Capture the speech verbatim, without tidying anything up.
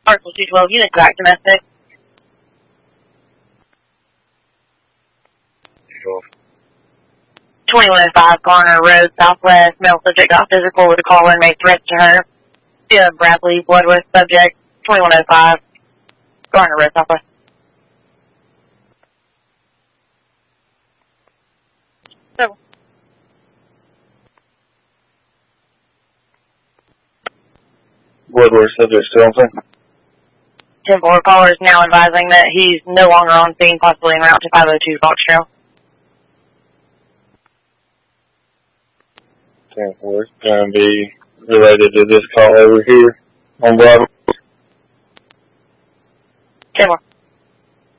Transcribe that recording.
Article two twelve, unit back domestic. twenty-one oh five Garner Road, Southwest. Male subject got physical with a caller and made threats to her. Yeah, Bradley Bloodworth subject. twenty-one oh five Garner Road, Southwest. So. Bloodworth subject still on scene. ten four caller is now advising that he's no longer on scene, possibly en route to five oh two Fox Trail. ten four is going to be related to this call over here on Bravo. ten four.